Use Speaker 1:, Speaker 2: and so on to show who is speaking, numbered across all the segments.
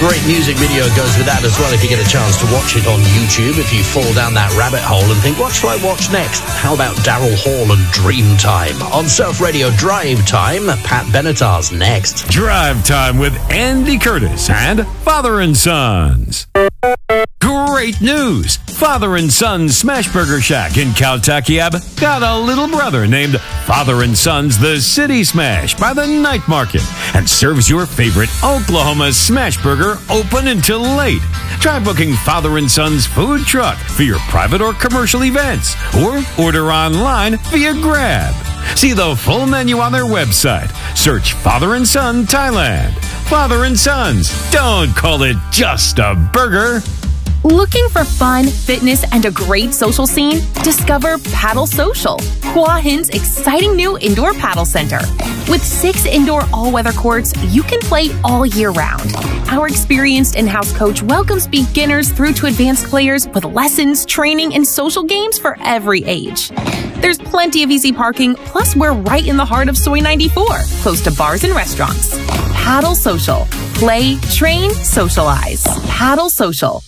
Speaker 1: Great music video goes with that as well if you get a chance to watch it on YouTube. If you fall down that rabbit hole and think, what shall I watch next? How about Daryl Hall and Dreamtime? On Surf Radio, Drive Time. Pat Benatar's next.
Speaker 2: Drive Time with Andy Curtis and Father and Sons. Great news! Father and Sons Smashburger Shack in Caltakiab got a little brother named Father and Sons The City Smash by the Night Market and serves your favorite Oklahoma Smashburger open until late. Try booking Father and Sons food truck for your private or commercial events or order online via Grab. See the full menu on their website. Search Father and Son Thailand. Father and Sons. Don't call it just a burger.
Speaker 3: Looking for fun, fitness, and a great social scene? Discover Paddle Social, Hua Hin's exciting new indoor paddle center. With 6 indoor all-weather courts, you can play all year round. Our experienced in-house coach welcomes beginners through to advanced players with lessons, training, and social games for every age. There's plenty of easy parking, plus we're right in the heart of Soy 94, close to bars and restaurants. Paddle Social. Play, train, socialize. Paddle Social.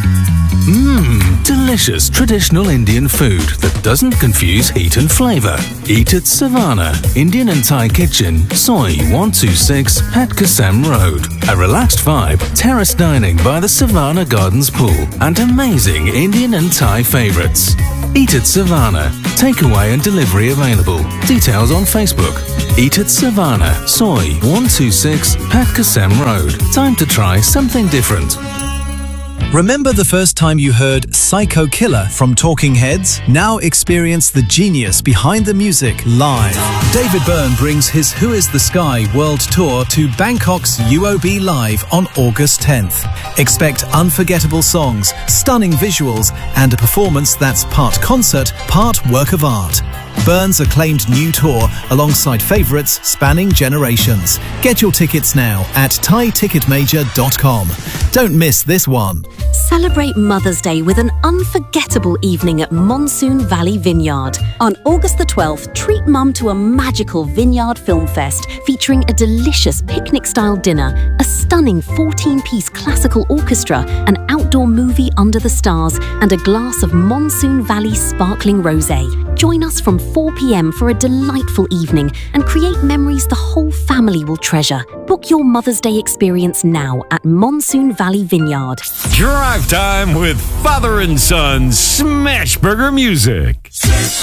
Speaker 4: Delicious traditional Indian food that doesn't confuse heat and flavor. Eat at Savannah, Indian and Thai Kitchen, Soy 126, Patkasam Road. A relaxed vibe, terrace dining by the Savannah Gardens pool, and amazing Indian and Thai favorites. Eat at Savannah. Takeaway and delivery available. Details on Facebook. Eat at Savannah, Soy 126, Patkasam Road. Time to try something different.
Speaker 5: Remember the first time you heard Psycho Killer from Talking Heads? Now experience the genius behind the music live. David Byrne brings his Who is the Sky World Tour to Bangkok's UOB Live on August 10th. Expect unforgettable songs, stunning visuals, and a performance that's part concert, part work of art. Byrne's acclaimed new tour alongside favourites spanning generations. Get your tickets now at thaiticketmajor.com. Don't miss this one.
Speaker 6: Celebrate Mother's Day with an unforgettable evening at Monsoon Valley Vineyard. On August the 12th, treat Mum to a magical Vineyard Film Fest featuring a delicious picnic-style dinner, a stunning 14-piece classical orchestra, an outdoor movie under the stars, and a glass of Monsoon Valley sparkling rosé. Join us from 4 p.m. for a delightful evening and create memories the whole family will treasure. Book your Mother's Day experience now at Monsoon Valley Vineyard.
Speaker 2: Drive Time with Father and Son Smashburger Music.